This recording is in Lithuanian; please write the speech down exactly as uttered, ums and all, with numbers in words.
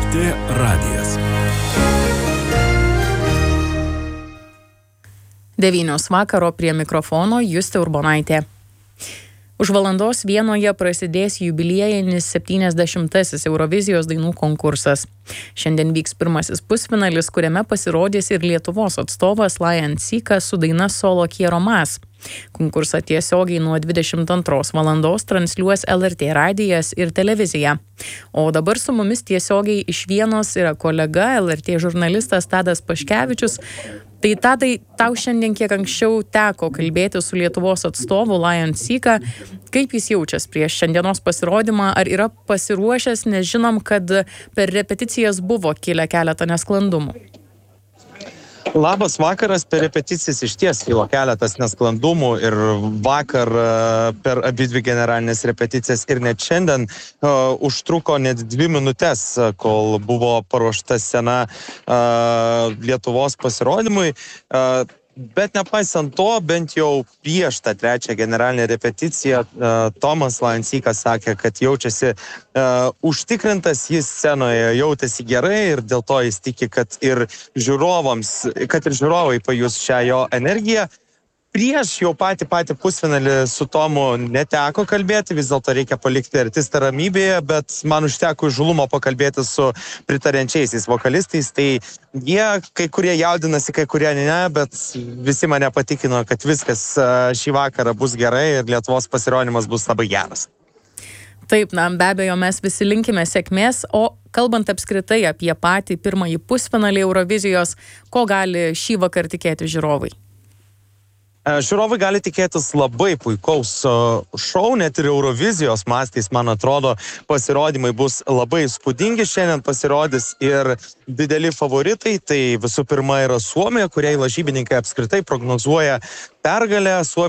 T radijas. devynios vakaro prie mikrofono Justė Urbonaitė. Už valandos Vienoje prasidės jubiliejinis septyniasdešimtasis Eurovizijos dainų konkursas. Šiandien vyks pirmasis pusfinalis, kuriame pasirodys ir Lietuvos atstovas Lion Seekas su daina Solo Quiero Más. Konkursą tiesiogiai nuo dvidešimt antros valandos transliuos L R T radijas ir televizija. O dabar su mumis tiesiogiai iš Vienos yra kolega L R T žurnalistas Tadas Paškevičius. Tai Tadai, tau šiandien kiek anksčiau teko kalbėti su Lietuvos atstovu Lion Seeka. Kaip jis jaučiasi prieš šiandienos pasirodymą? Ar yra pasiruošęs, nes žinom, kad per repeticijas buvo kilę keletą nesklandumų? Labas vakaras, per repeticijas iš ties kilo keletas nesklandumų ir vakar per abidvi generalinės repeticijas ir net šiandien uh, užtruko net dvi minutės, kol buvo paruošta scena uh, Lietuvos pasirodymui. Uh, Bet nepaisant to, bent jau prieš tą trečią generalinę repeticiją, uh, Tomas Lion Seekas sakė, kad jaučiasi uh, užtikrintas, jis scenoje jautėsi gerai ir dėl to jis tiki, kad ir žiūrovams, kad ir žiūrovai pajus šią jo energiją. Prieš jau patį patį pusfinalį su Tomu neteko kalbėti, vis dėlto reikia palikti artistą ramybėje, bet man užteko įžūlumo pakalbėti su pritariančiaisiais vokalistais, tai jie kai kurie jaudinasi, kai kurie ne, bet visi mane patikino, kad viskas šį vakarą bus gerai ir Lietuvos pasirodymas bus labai geras. Taip, na, be abejo, mes visi linkime sėkmės, o kalbant apskritai apie patį pirmąjį pusfinalį Eurovizijos, ko gali šį vakar tikėti žiūrovai? Žiūrovai gali tikėtis labai puikaus šou, net ir Eurovizijos mastais, man atrodo, pasirodymai bus labai įspūdingi. Šiandien pasirodys ir dideli favoritai, tai visų pirma yra Suomija, kuriai lažybininkai apskritai prognozuoja pergalę.